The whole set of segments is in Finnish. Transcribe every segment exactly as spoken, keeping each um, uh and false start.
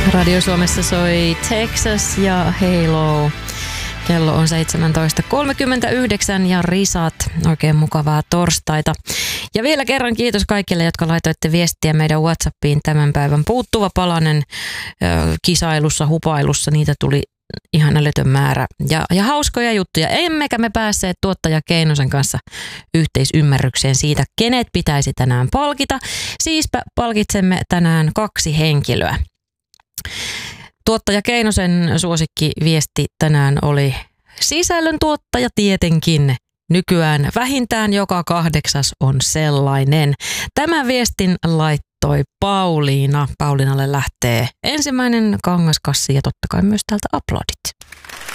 Radio Suomessa soi Texas ja Halo. Kello on seitsemäntoista kolmekymmentäyhdeksän ja risat. Oikein mukavaa torstaita. Ja vielä kerran kiitos kaikille, jotka laitoitte viestiä meidän WhatsAppiin tämän päivän puuttuva palanen ö, kisailussa, hupailussa. Niitä tuli ihan älytön määrä. Ja, ja hauskoja juttuja. Emmekä me päässeet tuottaja Keinosen kanssa yhteisymmärrykseen siitä, kenet pitäisi tänään palkita. Siispä palkitsemme tänään kaksi henkilöä. Tuottaja Keinosen suosikkiviesti tänään oli sisällöntuottaja tietenkin. Nykyään vähintään joka kahdeksas on sellainen. Tämän viestin laittoi Pauliina. Pauliinalle lähtee ensimmäinen kangaskassi ja totta kai myös täältä aplodit.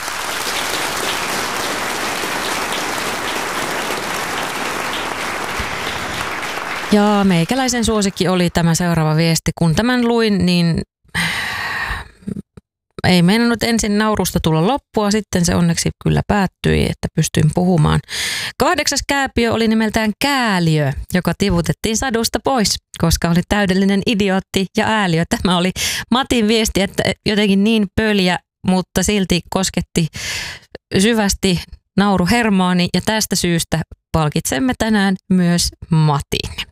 Ja meikäläisen suosikki oli tämä seuraava viesti. Kun tämän luin, niin ei meinannut ensin naurusta tulla loppua, sitten se onneksi kyllä päättyi, että pystyin puhumaan. Kahdeksas kääpiö oli nimeltään Kääliö, joka tivutettiin sadusta pois, koska oli täydellinen idiootti ja ääliö. Tämä oli Matin viesti, että jotenkin niin pöljä, mutta silti kosketti syvästi nauruhermoani ja tästä syystä palkitsemme tänään myös Matin.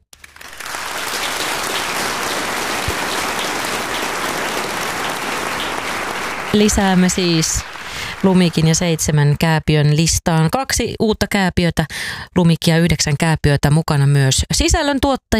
Lisäämme siis Lumikin ja seitsemän kääpiön listaan kaksi uutta kääpiötä, Lumikia yhdeksän kääpiötä, mukana myös sisällöntuottaja.